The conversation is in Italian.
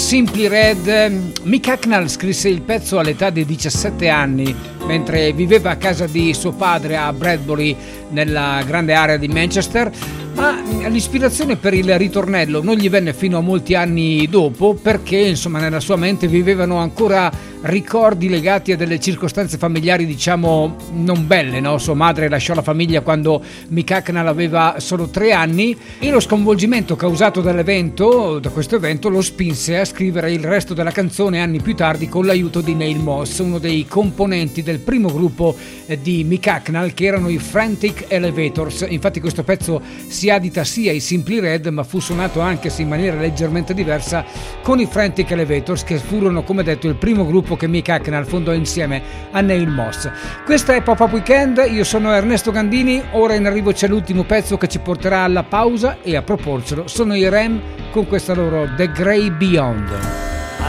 Simply Red. Mick Hucknall scrisse il pezzo all'età di 17 anni, mentre viveva a casa di suo padre a Bradbury, nella grande area di Manchester, ma l'ispirazione per il ritornello non gli venne fino a molti anni dopo, perché insomma nella sua mente vivevano ancora ricordi legati a delle circostanze familiari diciamo non belle, no? Sua madre lasciò la famiglia quando Mick Hucknall aveva solo 3 anni e lo sconvolgimento causato da questo evento lo spinse a scrivere il resto della canzone anni più tardi con l'aiuto di Neil Moss, uno dei componenti del primo gruppo di Mick Hucknall, che erano i Frantic Elevators. Infatti questo pezzo si adita sia ai Simply Red, ma fu suonato anche se in maniera leggermente diversa con i Frantic Elevators, che furono, come detto, il primo gruppo che Mick Hucknall fondò insieme a Neil Moss. Questa è Pop Up Weekend, io sono Ernesto Gandini, ora in arrivo c'è l'ultimo pezzo che ci porterà alla pausa e a proporselo sono i Rem con questa loro The Grey Beyond.